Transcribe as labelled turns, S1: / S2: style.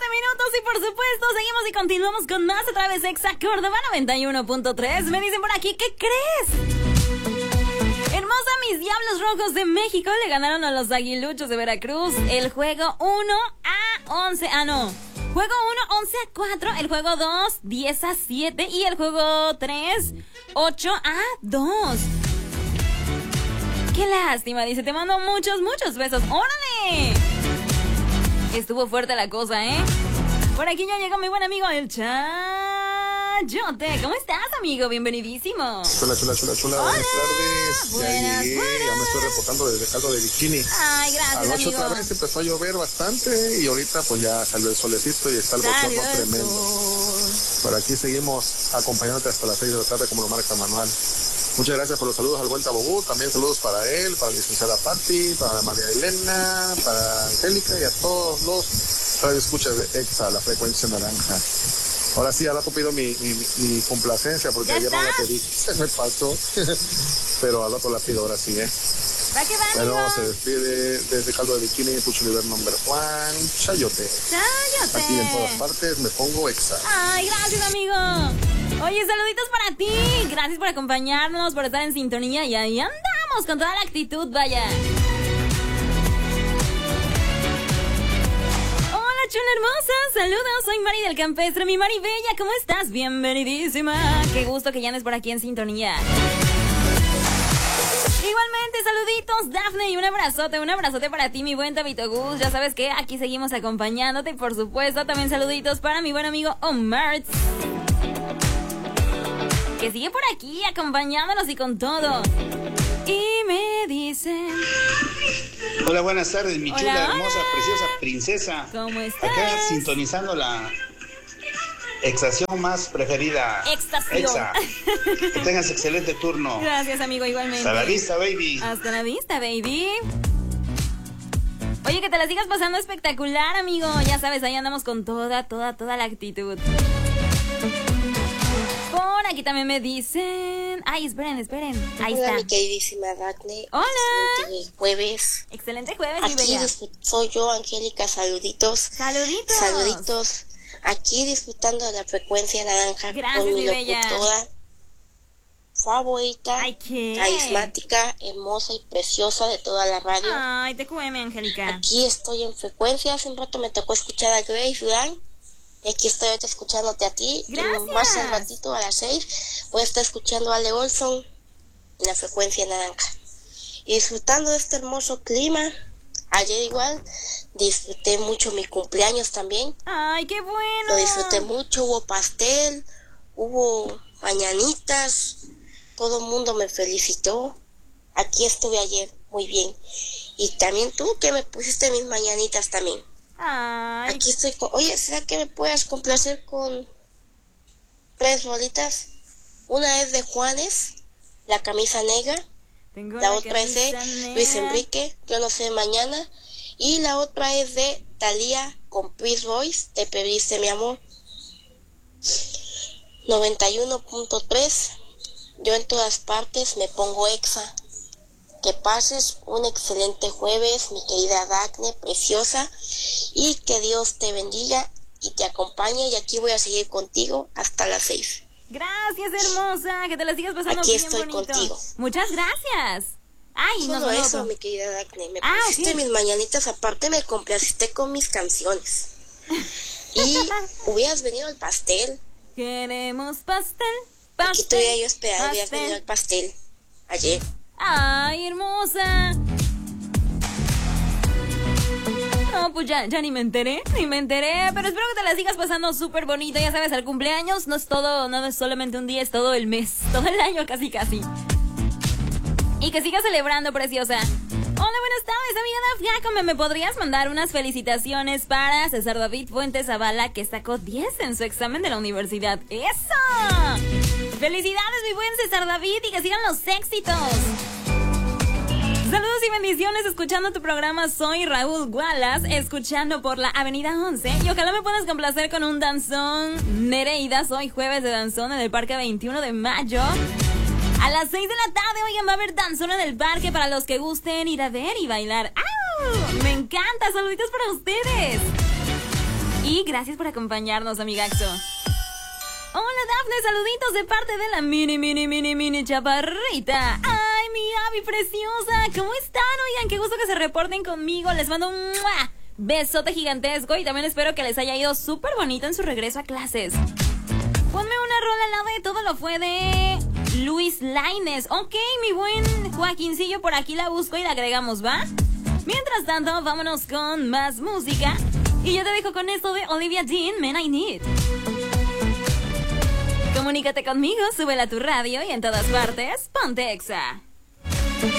S1: minutos y por supuesto seguimos y continuamos con más a través de Exa Córdoba 91.3. Me dicen por aquí, ¿qué crees? Hermosa, mis Diablos Rojos de México le ganaron a los Aguiluchos de Veracruz el juego 1-11. Juego 1, 11-4, el juego 2, 10-7 y el juego 3, 8-2. Qué lástima, dice, te mando muchos besos. ¡Órale! Estuvo fuerte la cosa, ¿eh? Por aquí ya llegó mi buen amigo el Chayote. ¿Cómo estás, amigo? Bienvenidísimo.
S2: Chula.
S1: Hola.
S2: Buenas tardes.
S1: Buenas.
S2: Ya me estoy reportando desde Caldo de Bikini.
S1: Ay, gracias,
S2: Anoche
S1: amigo.
S2: otra vez empezó a llover bastante y ahorita pues ya salió el solecito y está el bochorno tremendo. Por aquí seguimos acompañándote hasta las 6 de la tarde como lo marca Manuel. Muchas gracias por los saludos al buen Tabogú. También saludos para él, para la licenciada Patti, para María Elena, para Angélica y a todos los radioescuchas de EXA, la frecuencia naranja. Ahora sí, ahora pido mi complacencia porque ayer no la pedí. Se me pasó. Pero al rato la pido ahora sí,
S1: ¿Va que va,
S2: Bueno,
S1: amigo?
S2: se despide desde Caldo de Bikini, Pucho Liber number 1, Chayote.
S1: Chayote.
S2: Aquí en todas partes me pongo EXA.
S1: Ay, gracias, amigo. Oye, saluditos para ti. Gracias por acompañarnos, por estar en sintonía. Y ahí andamos con toda la actitud, vaya. Hola, chula hermosa. Saludos, soy Mari del Campestre. Mi Mari Bella, ¿cómo estás? Bienvenidísima. Qué gusto que ya andes por aquí en sintonía. Igualmente, saluditos, Dafne, y un abrazote para ti, mi buen Tabito Gus. Ya sabes que aquí seguimos acompañándote y por supuesto también saluditos para mi buen amigo Omar, que sigue por aquí acompañándonos y con todo. Y me dicen...
S3: Hola, buenas tardes, mi
S1: Hola,
S3: chula,
S1: hola.
S3: hermosa, preciosa princesa.
S1: ¿Cómo estás?
S3: Acá sintonizando la exación más preferida.
S1: Extación.
S3: Exa. Que tengas excelente turno.
S1: Gracias, amigo, igualmente.
S3: Hasta la vista, baby.
S1: Hasta la vista, baby. Oye, que te la sigas pasando espectacular, amigo. Ya sabes, ahí andamos con toda la actitud. Por aquí también me dicen... Ay, esperen. Ahí
S4: Hola,
S1: está.
S4: mi queridísima Daphne.
S1: Hola.
S4: Excelente jueves.
S1: Excelente jueves, mi
S4: Aquí
S1: bella.
S4: soy yo, Angélica. Saluditos.
S1: Saluditos.
S4: Aquí disfrutando de la frecuencia naranja.
S1: Gracias,
S4: con
S1: mi
S4: mi
S1: bella.
S4: locutora favorita,
S1: Ay, ¿qué?
S4: carismática, hermosa y preciosa de toda la radio.
S1: Ay, te cueme, Angélica.
S4: Aquí estoy en frecuencia. Hace un rato me tocó escuchar a Grace Durán. Y aquí estoy ahorita escuchándote a ti.
S1: Gracias.
S4: Y más al ratito, a las 6, voy a estar escuchando a Ale Olson en la frecuencia naranja. Y disfrutando de este hermoso clima. Ayer igual disfruté mucho mi cumpleaños también.
S1: Ay, qué bueno.
S4: Lo disfruté mucho. Hubo pastel, hubo mañanitas. Todo el mundo me felicitó. Aquí estuve ayer muy bien. Y también tú que me pusiste mis mañanitas también.
S1: Ay,
S4: Aquí estoy con... Oye, ¿será que me puedas complacer con 3 rolitas? Una es de Juanes, La Camisa Negra.
S1: tengo
S4: La otra es de
S1: camisa negra.
S4: Luis Enrique, Yo no sé mañana. Y la otra es de Thalía con Prince Royce, Te perdiste mi amor. 91.3. Yo en todas partes me pongo EXA. Que pases un excelente jueves, mi querida Daphne, preciosa, y que Dios te bendiga y te acompañe. Y aquí voy a seguir contigo hasta las 6.
S1: Gracias, hermosa. Que te la sigas pasando
S4: Aquí
S1: bien
S4: estoy
S1: bonito.
S4: contigo.
S1: Muchas gracias. Ay, no,
S4: Solo
S1: no,
S4: eso,
S1: no.
S4: mi querida Daphne. Me
S1: Ah,
S4: pusiste
S1: ok.
S4: mis mañanitas, aparte me complaciste con mis canciones. Y hubieras venido al pastel.
S1: Queremos pastel.
S4: Aquí estuviera yo esperando, hubieras
S1: pastel.
S4: venido al pastel ayer.
S1: Ay, hermosa. No, pues ya ni me enteré, pero espero que te la sigas pasando súper bonito. Ya sabes, el cumpleaños no es solamente un día, es todo el mes, todo el año casi. Y que sigas celebrando, preciosa. Hola, buenas tardes, amiga Dafne. ¿Me podrías mandar unas felicitaciones para César David Fuentes Zavala, que sacó 10 en su examen de la universidad? ¡Eso! ¡Felicidades, mi buen César David! Y que sigan los éxitos. Saludos y bendiciones escuchando tu programa. Soy Raúl Wallace, escuchando por la Avenida 11. Y ojalá me puedas complacer con un danzón Nereida. Hoy jueves de danzón en el Parque 21 de Mayo. A las 6 de la tarde, oigan, va a haber danzón en el parque para los que gusten ir a ver y bailar. ¡Au! ¡Me encanta! ¡Saluditos para ustedes! Y gracias por acompañarnos, amigaxo. Hola, Dafne, saluditos de parte de la mini chaparrita. Ay, mi Abby preciosa, ¿cómo están? Oigan, qué gusto que se reporten conmigo. Les mando un besote gigantesco y también espero que les haya ido súper bonito en su regreso a clases. Ponme una rola al lado de todo lo fue de Luis Lainez. Ok, mi buen Joaquincillo, por aquí la busco y la agregamos, ¿va? Mientras tanto, vámonos con más música. Y yo te dejo con esto de Olivia Dean, Man I Need. Comunícate conmigo, súbela a tu radio y en todas partes, ponte Exa.